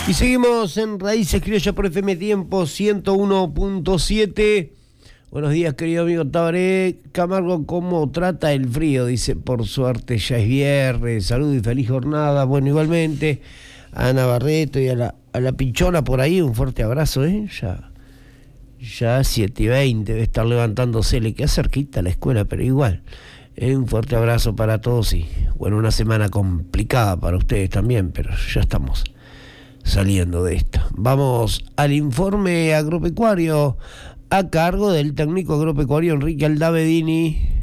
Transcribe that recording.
Y seguimos en Raíces Criollas por FM Tiempo 101.7. Buenos días, querido amigo Tabaré. Camargo, ¿cómo trata el frío? Dice, por suerte ya es viernes. Salud y feliz jornada. Bueno, igualmente a Ana Barreto y a la Pinchona por ahí, un fuerte abrazo, ¿eh? Ya 7:20 debe estar levantándose, le queda cerquita a la escuela, pero igual. Un fuerte abrazo para todos y, bueno, una semana complicada para ustedes también, pero ya estamos saliendo de esto. Vamos al informe agropecuario a cargo del técnico agropecuario Enrique Aldavedini.